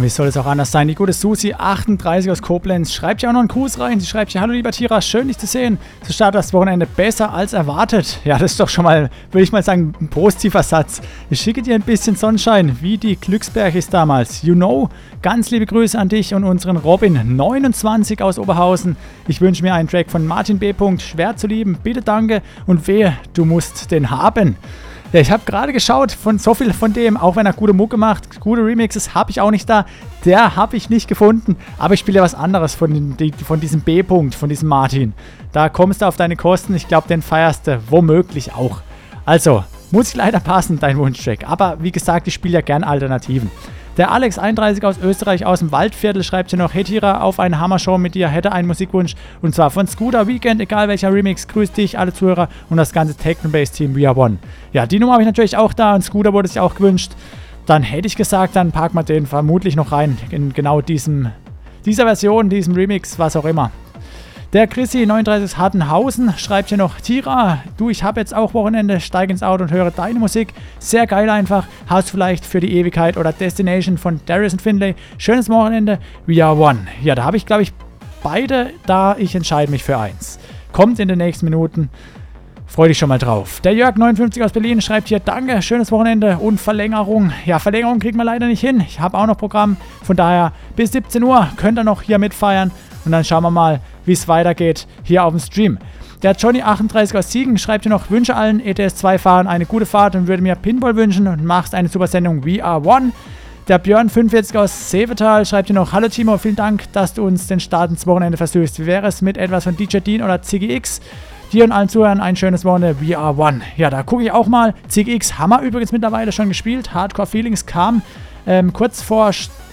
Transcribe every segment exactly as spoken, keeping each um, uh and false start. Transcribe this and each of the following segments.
wie soll es auch anders sein? Die gute Susi achtunddreißig aus Koblenz schreibt ja auch noch einen Gruß rein. Sie schreibt ja: Hallo lieber Tira, schön dich zu sehen. So startet das Wochenende besser als erwartet. Ja, das ist doch schon mal, würde ich mal sagen, ein positiver Satz. Ich schicke dir ein bisschen Sonnenschein, wie die Glücksbergis damals. You know, ganz liebe Grüße an dich und unseren Robin neunundzwanzig aus Oberhausen. Ich wünsche mir einen Track von Martin B. Schwer zu lieben, bitte danke und wehe, du musst den haben. Ja, ich habe gerade geschaut, von so viel von dem, auch wenn er gute Mucke macht, gute Remixes, habe ich auch nicht da. Der habe ich nicht gefunden, aber ich spiele ja was anderes von, die, von diesem B-Punkt, von diesem Martin. Da kommst du auf deine Kosten, ich glaube, den feierst du womöglich auch. Also, muss ich leider passen, dein Wunschtrack. Aber wie gesagt, ich spiele ja gern Alternativen. Der Alex einunddreißig aus Österreich, aus dem Waldviertel, schreibt hier noch: Hey Tira, auf eine Hammer-Show mit dir, hätte einen Musikwunsch. Und zwar von Scooter Weekend, egal welcher Remix. Grüß dich, alle Zuhörer und das ganze Techno-Bass-Team We Are One. Ja, die Nummer habe ich natürlich auch da und Scooter wurde sich auch gewünscht. Dann hätte ich gesagt, dann packen wir den vermutlich noch rein in genau diesem, dieser Version, diesem Remix, was auch immer. Der Chrissy neununddreißig aus Hartenhausen schreibt hier noch: Tira, du, ich habe jetzt auch Wochenende, steige ins Auto und höre deine Musik. Sehr geil einfach. Hast du vielleicht für die Ewigkeit oder Destination von Darius und Finlay. Schönes Wochenende, We Are One. Ja, da habe ich, glaube ich, beide da. Ich entscheide mich für eins. Kommt in den nächsten Minuten. Freu dich schon mal drauf. Der Jörg neunundfünfzig aus Berlin schreibt hier: Danke, schönes Wochenende und Verlängerung. Ja, Verlängerung kriegt man leider nicht hin. Ich habe auch noch Programm. Von daher bis siebzehn Uhr könnt ihr noch hier mitfeiern. Und dann schauen wir mal, wie es weitergeht hier auf dem Stream. Der Johnny achtunddreißig aus Siegen schreibt hier noch: Wünsche allen E T S zwei Fahrern eine gute Fahrt und würde mir Pinball wünschen und machst eine super Sendung We Are One. Der Björn fünfundvierzig aus Seevetal schreibt hier noch: Hallo Timo, vielen Dank, dass du uns den Start ins Wochenende versüßt. Wie wäre es mit etwas von D J Dean oder Ziggy X? Dir und allen Zuhörern ein schönes Wochenende, We Are One. Ja, da gucke ich auch mal. Ziggy X haben wir übrigens mittlerweile schon gespielt. Hardcore Feelings kam ähm, kurz vor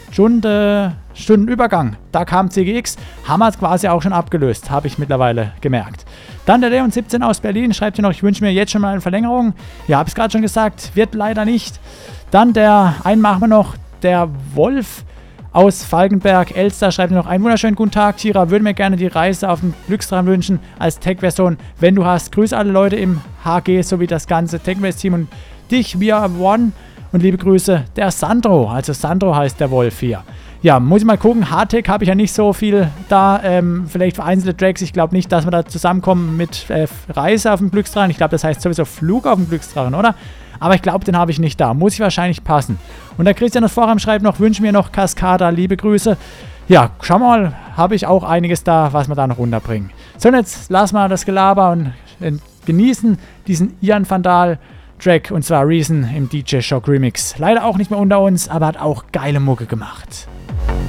Stunde, Stundenübergang. Da kam C G X, haben wir quasi auch schon abgelöst, habe ich mittlerweile gemerkt. Dann der Leon siebzehn aus Berlin schreibt hier noch: Ich wünsche mir jetzt schon mal eine Verlängerung. Ja, habe ich gerade schon gesagt, wird leider nicht. Dann der, einen machen wir noch, der Wolf aus Falkenberg, Elster, schreibt noch: Einen wunderschönen guten Tag, Tira, würde mir gerne die Reise auf den Glückstraum wünschen als Tech-Version, wenn du hast. Grüße alle Leute im H G sowie das ganze Tech-Team und dich, We Are One. Und liebe Grüße, der Sandro. Also Sandro heißt der Wolf hier. Ja, muss ich mal gucken. Hardtech habe ich ja nicht so viel da. Ähm, vielleicht vereinzelte Tracks. Ich glaube nicht, dass wir da zusammenkommen mit äh, Reise auf dem Glücksdrachen. Ich glaube, das heißt sowieso Flug auf dem Glücksdrachen, oder? Aber ich glaube, den habe ich nicht da. Muss ich wahrscheinlich passen. Und der Christian aus Vorheim schreibt noch: Wünsche mir noch Cascada, liebe Grüße. Ja, schau mal, habe ich auch einiges da, was wir da noch runterbringen. So, und jetzt lassen wir das Gelaber und äh, genießen diesen Ian Vandal Track, und zwar Reason im D J Shock Remix. Leider auch nicht mehr unter uns, aber hat auch geile Mucke gemacht.